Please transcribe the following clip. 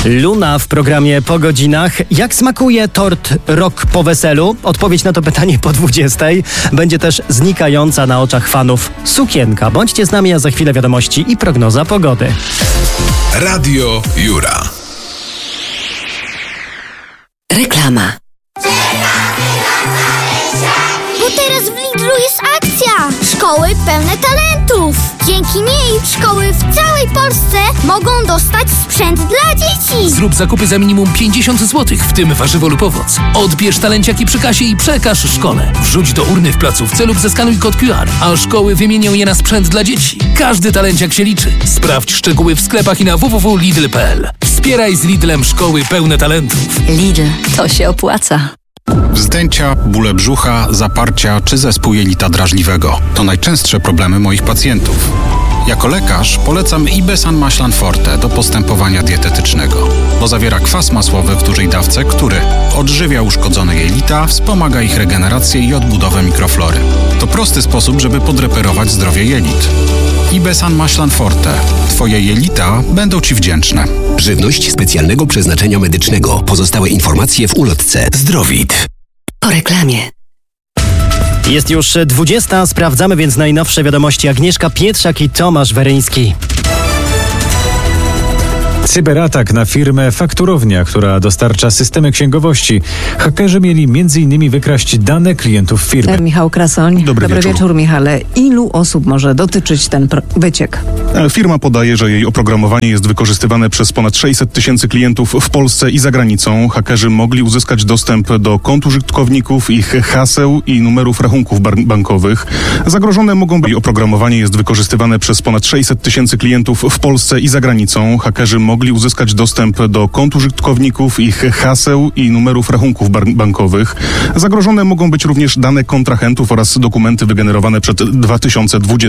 Luna w programie Po godzinach. Jak smakuje tort rok po weselu? Odpowiedź na to pytanie po 20. Będzie też znikająca na oczach fanów sukienka. Bądźcie z nami, a za chwilę wiadomości i prognoza pogody. Radio Jura. Reklama. Bo teraz w Lidlu jest akcja! Szkoły pełne talentów! Dzięki niej szkoły w całej Polsce mogą dostać sprzęt dla dzieci! Zrób zakupy za minimum 50 zł, w tym warzywo lub owoc. Odbierz talenciaki przy kasie i przekaż szkole. Wrzuć do urny w placówce lub zeskanuj kod QR, a szkoły wymienią je na sprzęt dla dzieci. Każdy talenciak się liczy. Sprawdź szczegóły w sklepach i na www.lidl.pl. Wspieraj z Lidlem szkoły pełne talentów. Lidl, to się opłaca. Wzdęcia, bóle brzucha, zaparcia czy zespół jelita drażliwego to najczęstsze problemy moich pacjentów. Jako lekarz polecam Ibesan Maślan Forte do postępowania dietetycznego, bo zawiera kwas masłowy w dużej dawce, który odżywia uszkodzone jelita, wspomaga ich regenerację i odbudowę mikroflory. To prosty sposób, żeby podreperować zdrowie jelit. Ibesan Maślan Forte. Twoje jelita będą Ci wdzięczne. Żywność specjalnego przeznaczenia medycznego. Pozostałe informacje w ulotce. Zdrowit. Po reklamie. Jest już 20. Sprawdzamy więc najnowsze wiadomości. Agnieszka Pietrzak i Tomasz Weryński. Cyberatak na firmę Fakturownia, która dostarcza systemy księgowości. Hakerzy mieli m.in. wykraść dane klientów firmy. Michał Krasoń. Dobry wieczór, Michale. Ilu osób może dotyczyć ten wyciek? Firma podaje, że jej oprogramowanie jest wykorzystywane przez ponad 600 tysięcy klientów w Polsce i za granicą. Hakerzy mogli uzyskać dostęp do kont użytkowników, ich haseł i numerów rachunków bankowych. Zagrożone mogą być. Oprogramowanie jest wykorzystywane przez ponad 600 tysięcy klientów w Polsce i za granicą. Hakerzy mogli uzyskać dostęp do kont użytkowników, ich haseł i numerów rachunków bankowych. Zagrożone mogą być również dane kontrahentów oraz dokumenty wygenerowane przed 2020